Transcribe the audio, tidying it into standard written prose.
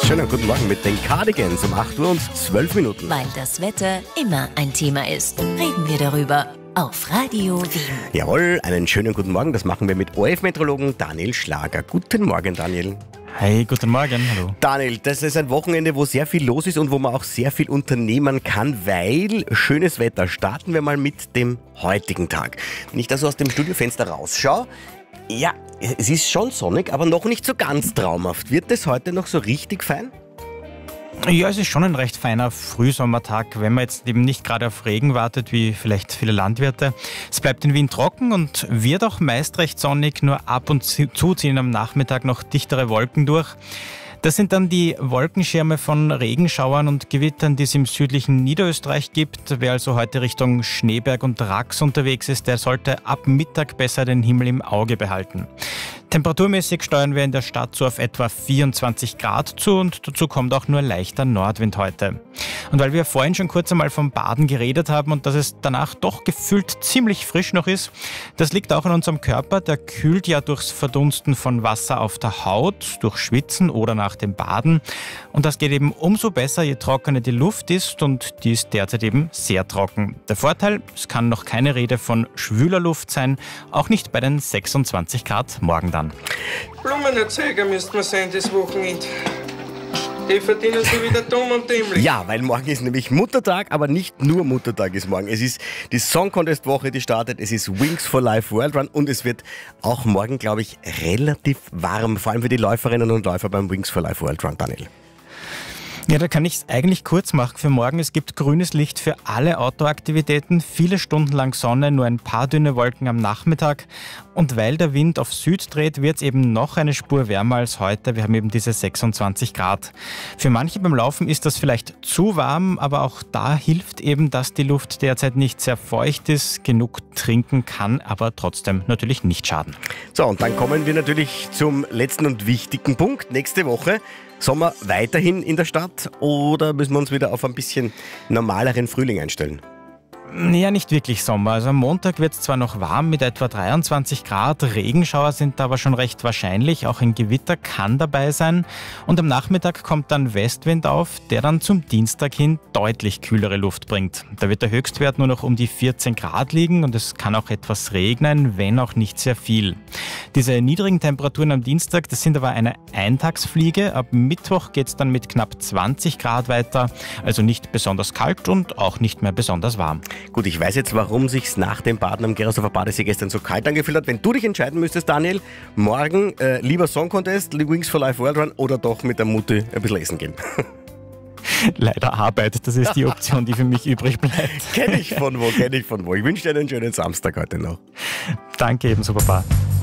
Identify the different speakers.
Speaker 1: Schönen guten Morgen mit den Cardigans um 8 Uhr und 12 Minuten.
Speaker 2: Weil das Wetter immer ein Thema ist, reden wir darüber auf Radio Wien.
Speaker 1: Jawohl, einen schönen guten Morgen. Das machen wir mit ORF-Meteorologen Daniel Schlager. Guten Morgen, Daniel.
Speaker 3: Hey, guten Morgen, hallo.
Speaker 1: Daniel, das ist ein Wochenende, wo sehr viel los ist und wo man auch sehr viel unternehmen kann, weil schönes Wetter. Starten wir mal mit dem heutigen Tag. Wenn ich da so aus dem Studiofenster rausschaue, ja, es ist schon sonnig, aber noch nicht so ganz traumhaft. Wird das heute noch so richtig fein?
Speaker 3: Ja, es ist schon ein recht feiner Frühsommertag, wenn man jetzt eben nicht gerade auf Regen wartet, wie vielleicht viele Landwirte. Es bleibt in Wien trocken und wird auch meist recht sonnig, nur ab und zu ziehen am Nachmittag noch dichtere Wolken durch. Das sind dann die Wolkenschirme von Regenschauern und Gewittern, die es im südlichen Niederösterreich gibt. Wer also heute Richtung Schneeberg und Rax unterwegs ist, der sollte ab Mittag besser den Himmel im Auge behalten. Temperaturmäßig steuern wir in der Stadt so auf etwa 24 Grad zu und dazu kommt auch nur leichter Nordwind heute. Und weil wir vorhin schon kurz einmal vom Baden geredet haben und dass es danach doch gefühlt ziemlich frisch noch ist, das liegt auch an unserem Körper. Der kühlt ja durchs Verdunsten von Wasser auf der Haut, durch Schwitzen oder nach dem Baden. Und das geht eben umso besser, je trockener die Luft ist und die ist derzeit eben sehr trocken. Der Vorteil, es kann noch keine Rede von schwüler Luft sein, auch nicht bei den 26 Grad morgen dann.
Speaker 4: Blumenerzeuger müsste man sein das Wochenende. Die verdienen sich wieder dumm und dämlich.
Speaker 1: Ja, weil morgen ist nämlich Muttertag, aber nicht nur Muttertag ist morgen. Es ist die Song Contest Woche, die startet. Es ist Wings for Life World Run und es wird auch morgen, glaube ich, relativ warm. Vor allem für die Läuferinnen und Läufer beim Wings for Life World Run, Daniel.
Speaker 3: Ja, da kann ich es eigentlich kurz machen für morgen. Es gibt grünes Licht für alle Outdoor-Aktivitäten, viele Stunden lang Sonne, nur ein paar dünne Wolken am Nachmittag. Und weil der Wind auf Süd dreht, wird es eben noch eine Spur wärmer als heute. Wir haben eben diese 26 Grad. Für manche beim Laufen ist das vielleicht zu warm, aber auch da hilft eben, dass die Luft derzeit nicht sehr feucht ist. Genug trinken kann aber trotzdem natürlich nicht schaden.
Speaker 1: So, und dann kommen wir natürlich zum letzten und wichtigen Punkt. Nächste Woche Sommer weiterhin in der Stadt oder müssen wir uns wieder auf ein bisschen normaleren Frühling einstellen?
Speaker 3: Ja, nicht wirklich Sommer. Also am Montag wird es zwar noch warm mit etwa 23 Grad, Regenschauer sind aber schon recht wahrscheinlich, auch ein Gewitter kann dabei sein. Und am Nachmittag kommt dann Westwind auf, der dann zum Dienstag hin deutlich kühlere Luft bringt. Da wird der Höchstwert nur noch um die 14 Grad liegen und es kann auch etwas regnen, wenn auch nicht sehr viel. Diese niedrigen Temperaturen am Dienstag, das sind aber eine Eintagsfliege. Ab Mittwoch geht es dann mit knapp 20 Grad weiter, also nicht besonders kalt und auch nicht mehr besonders warm.
Speaker 1: Gut, ich weiß jetzt, warum sich's nach dem Baden am Gerasdorfer Badesee gestern so kalt angefühlt hat. Wenn du dich entscheiden müsstest, Daniel, morgen lieber Song Contest, Wings for Life World Run oder doch mit der Mutti ein bisschen essen gehen?
Speaker 3: Leider Arbeit, das ist die Option, die für mich übrig bleibt.
Speaker 1: Kenn ich von wo. Ich wünsche dir einen schönen Samstag heute noch.
Speaker 3: Danke ebenso, Papa.